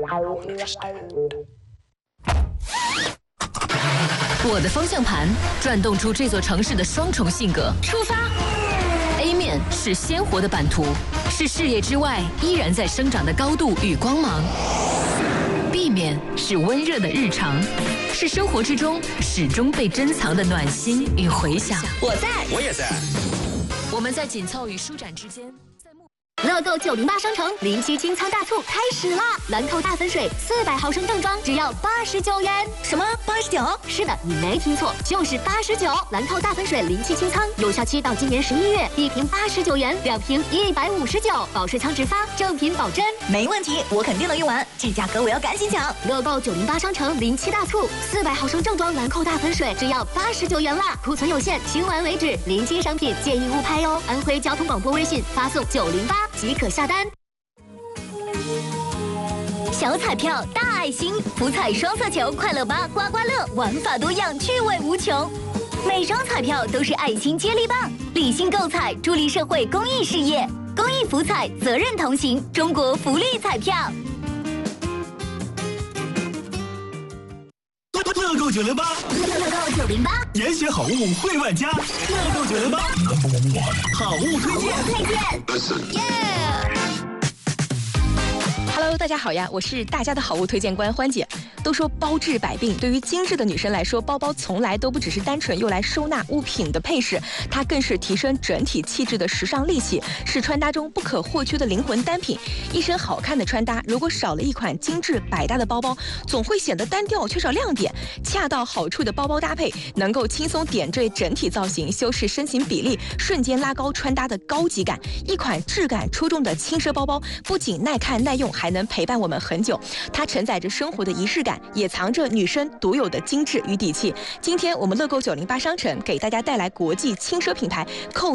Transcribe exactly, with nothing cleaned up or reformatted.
我的方向盘转动出这座城市的双重性格。出发 A 面是鲜活的版图，是视野之外依然在生长的高度与光芒。B 面是温热的日常，是生活之中始终被珍藏的暖心与回响。 我在， 我也在。 我们在紧凑与舒展之间。 乐购九零八商城零七清仓大促开始啦！兰蔻大粉水四百毫升正装只要八十九元。什么？八十九？是的，你没听错，就是八十九。兰蔻大粉水零七清仓有效期到今年十一月，一瓶八十九元，两瓶一百五十九，保湿仓直发，正品保真。 没问题，我肯定能用完，这价格我要赶紧抢！ 乐购九零八商城零七大促，四百毫升正装兰蔻大粉水只要八十九元啦，库存有限，清完为止，临期商品建议勿拍哦。安徽交通广播微信发送九零八。即可下单。 小彩票大爱心，福彩双色球快乐吧刮刮乐，玩法多样，趣味无穷。每张彩票都是爱心接力棒，理性购彩，助力社会公益事业。公益福彩，责任同行，中国福利彩票。 乐购九零八， 乐购九零八， 严选好物惠万家。乐购九零八，好物推荐。 推荐。 Hello， 大家好呀，我是大家的好物推荐官欢姐。都说包治百病，对于精致的女生来说，包包从来都不只是单纯用来收纳物品的配饰，它更是提升整体气质的时尚利器，是穿搭中不可或缺的灵魂单品。一身好看的穿搭，如果少了一款精致百搭的包包，总会显得单调缺少亮点。恰到好处的包包搭配，能够轻松点缀整体造型，修饰身形比例，瞬间拉高穿搭的高级感。一款质感出众的轻奢包包，不仅耐看耐用，还能陪伴我们很久。它承载着生活的仪式感，也藏着女生独有的精致与底气。今天我们乐购九零八商城给大家带来国际轻奢品牌蔻